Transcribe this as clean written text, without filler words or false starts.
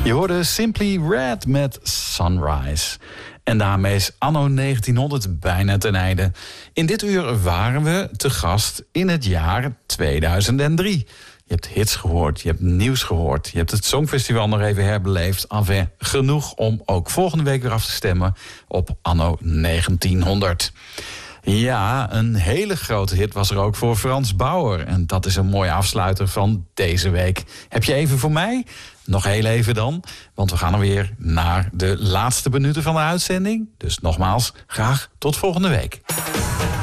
Je hoorde Simply Red met Sunrise. En daarmee is anno 1900 bijna ten einde. In dit uur waren we te gast in het jaar 2003. Je hebt hits gehoord, je hebt nieuws gehoord, je hebt het Songfestival nog even herbeleefd. Enfin, genoeg om ook volgende week weer af te stemmen op anno 1900. Ja, een hele grote hit was er ook voor Frans Bauer. En dat is een mooie afsluiter van deze week. Heb je even voor mij? Nog heel even dan, want we gaan alweer naar de laatste minuten van de uitzending. Dus nogmaals, graag tot volgende week.